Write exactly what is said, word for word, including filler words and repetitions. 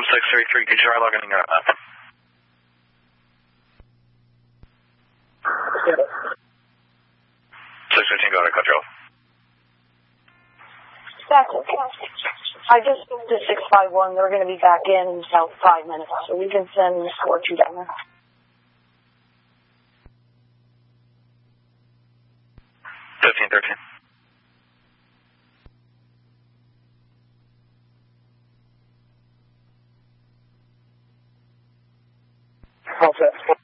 Confirm six three three, could you try logging up? six fifteen, go ahead, cut you off. That's okay. I just moved to six five one. They're going to be back in in about five minutes, so we can send four two down there. fifteen thirteen. All set.